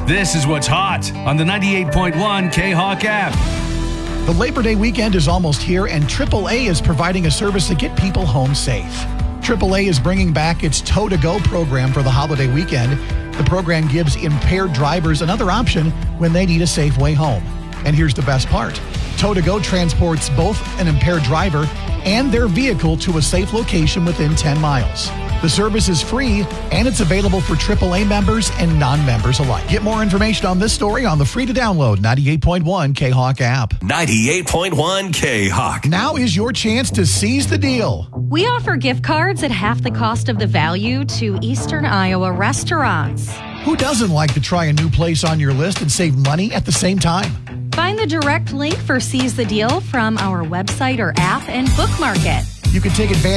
This is what's hot on the 98.1 K-Hawk app. The Labor Day weekend is almost here, and AAA is providing a service to get people home safe. AAA is bringing back its Tow-to-Go program for the holiday weekend. The program gives impaired drivers another option when they need a safe way home. And here's the best part. Tow-to-Go transports both an impaired driver and their vehicle to a safe location within 10 miles. The service is free, and it's available for AAA members and non-members alike. Get more information on this story on the free-to-download 98.1 K-Hawk app. 98.1 K-Hawk. Now is your chance to seize the deal. We offer gift cards at half the cost of the value to Eastern Iowa restaurants. Who doesn't like to try a new place on your list and save money at the same time? Find the direct link for Seize the Deal from our website or app and bookmark it. You can take advantage